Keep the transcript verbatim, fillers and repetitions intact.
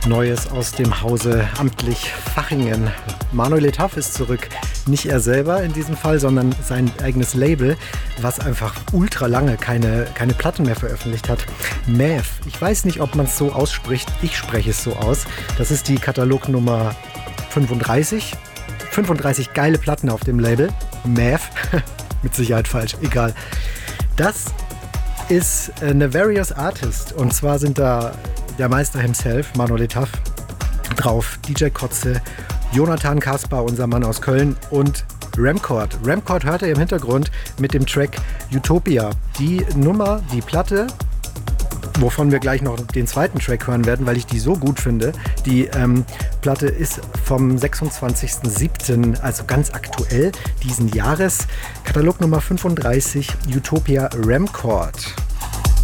Neues aus dem Hause amtlich Fachingen. Manuel Etaff ist zurück. Nicht er selber in diesem Fall, sondern sein eigenes Label, was einfach ultra lange keine, keine Platten mehr veröffentlicht hat. Math. Ich weiß nicht, ob man es so ausspricht. Ich spreche es so aus. Das ist die Katalognummer fünfunddreißig. fünfunddreißig geile Platten auf dem Label. Math. Mit Sicherheit falsch. Egal. Das ist eine Various Artist. Und zwar sind da der Meister himself, Manuel Etaff, drauf. D J Kotze, Jonathan Kaspar, unser Mann aus Köln, und Ramcord. Ramcord hört ihr im Hintergrund mit dem Track Utopia. Die Nummer, die Platte, wovon wir gleich noch den zweiten Track hören werden, weil ich die so gut finde. Die ähm, Platte ist vom sechsundzwanzigsten siebten, also ganz aktuell diesen Jahres. Katalognummer fünfunddreißig, Utopia, Ramcord.